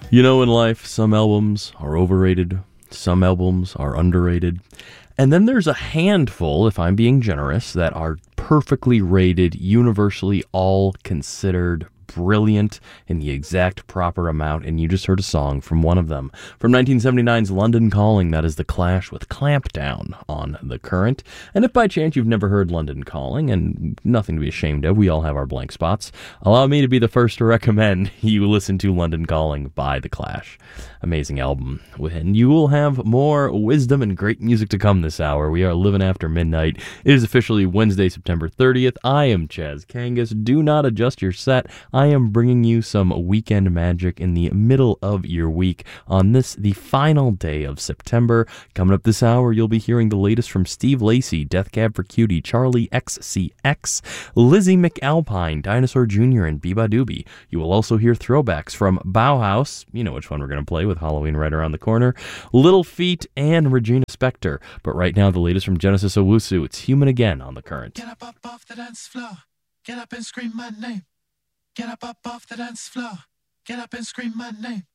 You know, in life, some albums are overrated, some albums are underrated, and then there's a handful, if I'm being generous, that are perfectly rated, universally all considered brilliant in the exact proper amount, and you just heard a song from one of them. From 1979's London Calling, that is The Clash with Clampdown on The Current. And if by chance you've never heard London Calling, and nothing to be ashamed of, we all have our blank spots, allow me to be the first to recommend you listen to London Calling by The Clash. Amazing album. And you will have more wisdom and great music to come this hour. We are living after midnight. It is officially Wednesday, September 30th. I am Chaz Kangas. Do not adjust your set. I am bringing you some weekend magic in the middle of your week on this, the final day of September. Coming up this hour, you'll be hearing the latest from Steve Lacy, Death Cab for Cutie, Charlie XCX, Lizzie McAlpine, Dinosaur Jr., and Biba Doobie. You will also hear throwbacks from Bauhaus, you know which one we're going to play with Halloween right around the corner, Little Feat, and Regina Spektor. But right now, the latest from Genesis Owusu. It's Human Again on The Current. Get up off the dance floor. Get up and scream my name. Get up off the dance floor. Get up and scream my name.